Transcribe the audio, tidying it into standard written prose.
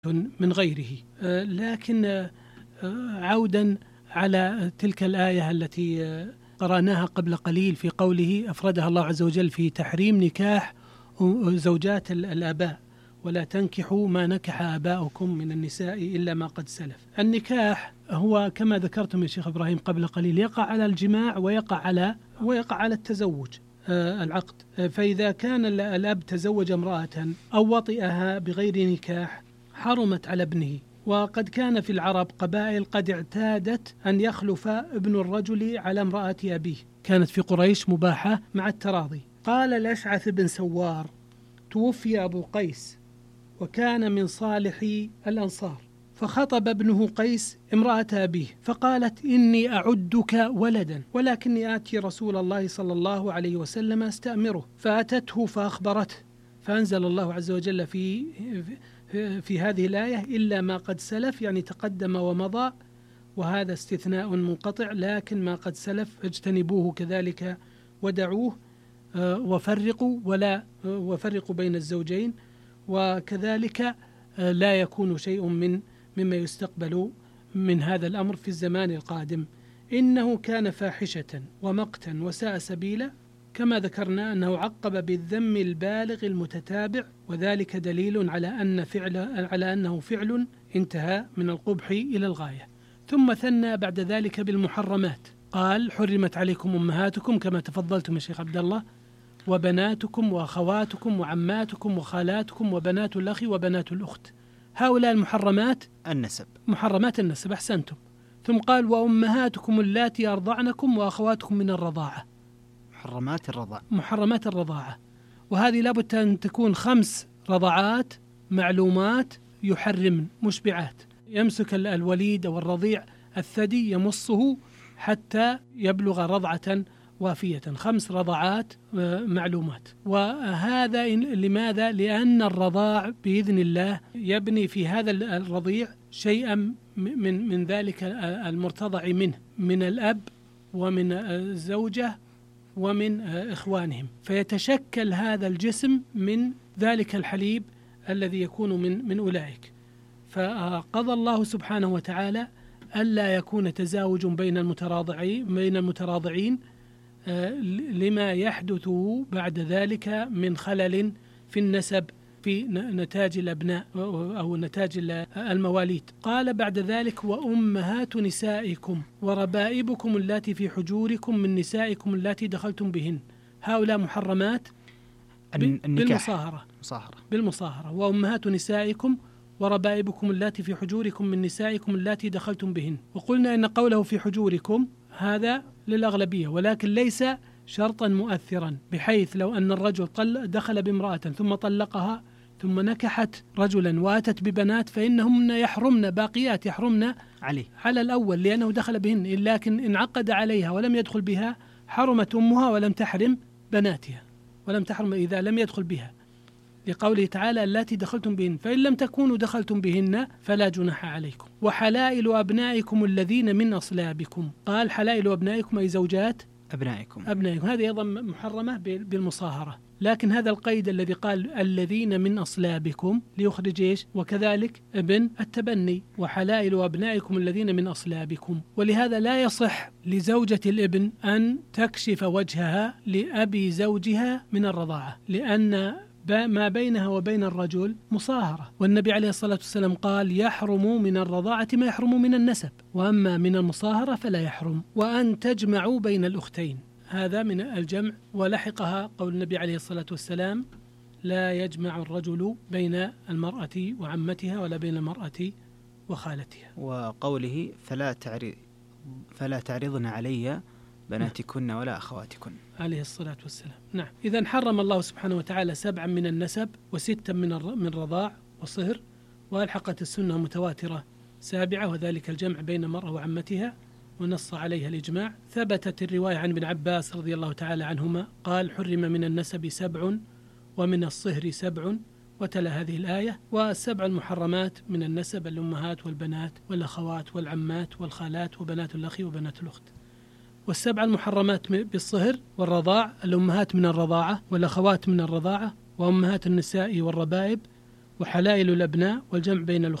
من غيره. لكن عودا على تلك الآية التي قرأناها قبل قليل في قوله أفردها الله عز وجل في تحريم نكاح زوجات الآباء، ولا تنكحوا ما نكح آباؤكم من النساء إلا ما قد سلف. النكاح هو كما ذكرتم يا شيخ إبراهيم قبل قليل يقع على الجماع ويقع على التزوج، العقد. فإذا كان الأب تزوج امرأة أو وطئها بغير نكاح حرمت على ابنه. وقد كان في العرب قبائل قد اعتادت أن يخلف ابن الرجل على امرأة أبيه، كانت في قريش مباحة مع التراضي. قال الأشعث بن سوار: توفي أبو قيس وكان من صالح الأنصار، فخطب ابنه قيس امرأة أبيه فقالت: إني أعدك ولدا ولكني آتي رسول الله صلى الله عليه وسلم أستأمره. فأتته فأخبرته، فأنزل الله عز وجل في هذه الآية: إلا ما قد سلف، يعني تقدم ومضى، وهذا استثناء منقطع، لكن ما قد سلف اجتنبوه كذلك ودعوه، وفرقوا بين الزوجين، وكذلك لا يكون شيء مما يستقبل من هذا الأمر في الزمان القادم. إنه كان فاحشة ومقتا وساء سبيلا، كما ذكرنا أنه عقب بالذم البالغ المتتابع، وذلك دليل على أنه فعل انتهى من القبح إلى الغاية. ثم ثنى بعد ذلك بالمحرمات، قال: حرمت عليكم أمهاتكم كما تفضلتم يا شيخ عبد الله، وبناتكم وأخواتكم وعماتكم وخالاتكم وبنات الأخ وبنات الأخت. هؤلاء المحرمات النسب، محرمات النسب، أحسنتم. ثم قال: وأمهاتكم اللاتي أرضعنكم وأخواتكم من الرضاعة، محرمات الرضاعة. وهذه لابد أن تكون 5 رضعات معلومات يحرمن مشبعات، يمسك الوليد أو الرضيع الثدي يمصه حتى يبلغ رضعة وافية، 5 رضعات معلومات. وهذا لماذا؟ لأن الرضاع بإذن الله يبني في هذا الرضيع شيئا من ذلك المرتضع منه، من الأب ومن الزوجة ومن إخوانهم، فيتشكل هذا الجسم من ذلك الحليب الذي يكون من أولئك. فقضى الله سبحانه وتعالى ألا يكون تزاوج بين المتراضعين لما يحدث بعد ذلك من خلل في النسب في نتاج الأبناء أو نتاج المواليد. قال بعد ذلك: وأمهات نسائكم وربائبكم اللاتي في حجوركم من نسائكم اللاتي دخلتم بهن. هؤلاء محرمات بالمصاهرة. وأمهات نسائكم وربائبكم اللاتي في حجوركم من نسائكم اللاتي دخلتم بهن. وقلنا إن قوله في حجوركم هذا للأغلبية، ولكن ليس شرطا مؤثرا، بحيث لو أن الرجل دخل بامرأة ثم طلقها ثم نكحت رجلا واتت ببنات فإنهن يحرمن، باقيات يحرمن على الأول لأنه دخل بهن، لكن إن عقد عليها ولم يدخل بها حرمت أمها ولم تحرم بناتها، ولم تحرم إذا لم يدخل بها، لقوله تعالى: اللاتي دخلتم بهن، فإن لم تكونوا دخلتم بهن فلا جناح عليكم. وحلائل أبنائكم الذين من أصلابكم، قال: حلائل أبنائكم أي زوجات أبنائكم، هذه أيضا محرمة بالمصاهرة، لكن هذا القيد الذي قال الذين من أصلابكم ليخرج إيش؟ وكذلك ابن التبني، وحلائل أبنائكم الذين من أصلابكم. ولهذا لا يصح لزوجة الابن أن تكشف وجهها لأبي زوجها من الرضاعة، لأن ما بينها وبين الرجل مصاهرة، والنبي عليه الصلاة والسلام قال: يحرم من الرضاعة ما يحرم من النسب، وأما من المصاهرة فلا يحرم. وأن تجمعوا بين الأختين، هذا من الجمع. ولحقها قول النبي عليه الصلاة والسلام: لا يجمع الرجل بين المرأة وعمتها ولا بين المرأة وخالتها. وقوله: فلا تعرضن علي بناتكن ولا أخواتكن، عليه الصلاة والسلام. نعم. إذن حرم الله سبحانه وتعالى 7 من النسب و6 من رضاع وصهر، وألحقت السنة متواترة 7، وذلك الجمع بين المرأة وعمتها، ونص عليها الإجماع. ثبتت الرواية عن ابن عباس رضي الله تعالى عنهما قال: حرم من النسب 7 ومن الصهر 7، وتلا هذه الآية. والسبع المحرمات من النسب: الأمهات والبنات والأخوات والعمات والخالات وبنات الأخ وبنات الأخت. والسبع المحرمات بالصهر والرضاع: الأمهات من الرضاعة والأخوات من الرضاعة وأمهات النساء والربائب وحلائل الأبناء والجمع بين